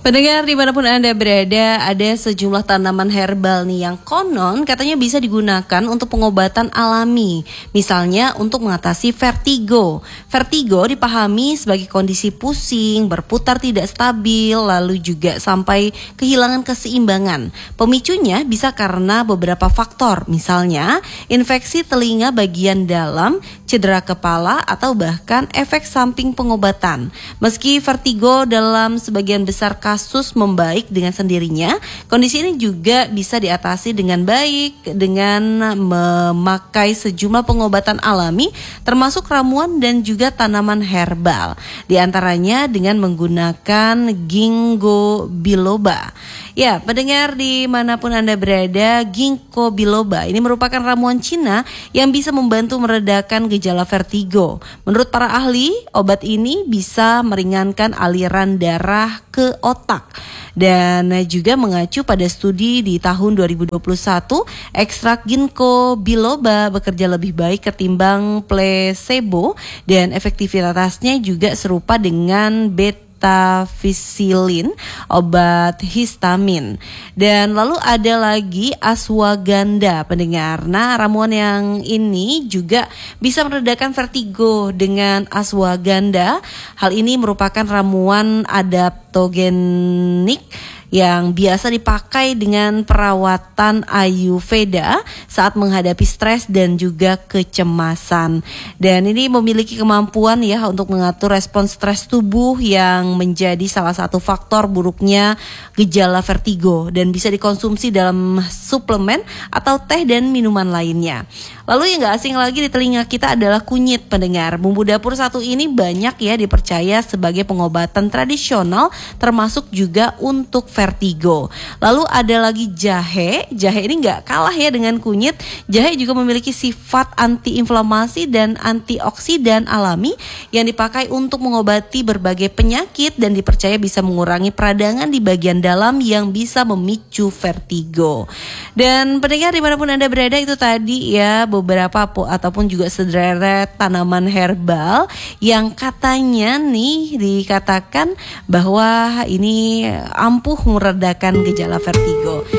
Pendengar dimanapun Anda berada, ada sejumlah tanaman herbal nih yang konon katanya bisa digunakan untuk pengobatan alami. Misalnya untuk mengatasi vertigo. Vertigo dipahami sebagai kondisi pusing, berputar tidak stabil, lalu juga sampai kehilangan keseimbangan. Pemicunya bisa karena beberapa faktor, misalnya infeksi telinga bagian dalam, cedera kepala, atau bahkan efek samping pengobatan. Meski vertigo dalam sebagian besar kasus membaik dengan sendirinya, kondisi ini juga bisa diatasi dengan baik dengan memakai sejumlah pengobatan alami termasuk ramuan dan juga tanaman herbal. Di antaranya dengan menggunakan ginkgo biloba. Ya, pendengar dimanapun Anda berada, ginkgo biloba ini merupakan ramuan Cina yang bisa membantu meredakan gejala vertigo. Menurut para ahli, obat ini bisa meringankan aliran darah ke otak. Dan juga mengacu pada studi di tahun 2021, ekstrak ginkgo biloba bekerja lebih baik ketimbang placebo dan efektivitasnya juga serupa dengan betavisilin, obat histamin. Dan lalu ada lagi ashwagandha, pendengar. Nah, ramuan yang ini juga bisa meredakan vertigo dengan ashwagandha. Hal ini merupakan ramuan adaptogenik yang biasa dipakai dengan perawatan Ayurveda saat menghadapi stres dan juga kecemasan. Dan ini memiliki kemampuan ya untuk mengatur respons stres tubuh yang menjadi salah satu faktor buruknya gejala vertigo dan bisa dikonsumsi dalam suplemen atau teh dan minuman lainnya. Lalu yang gak asing lagi di telinga kita adalah kunyit, pendengar. Bumbu dapur satu ini banyak ya dipercaya sebagai pengobatan tradisional termasuk juga untuk vertigo. Lalu ada lagi jahe. Jahe ini gak kalah ya dengan kunyit. Jahe juga memiliki sifat antiinflamasi dan antioksidan alami yang dipakai untuk mengobati berbagai penyakit dan dipercaya bisa mengurangi peradangan di bagian dalam yang bisa memicu vertigo. Dan pendengar dimanapun Anda berada, itu tadi ya beberapa ataupun juga sederet tanaman herbal yang katanya nih dikatakan bahwa ini ampuh meredakan gejala vertigo.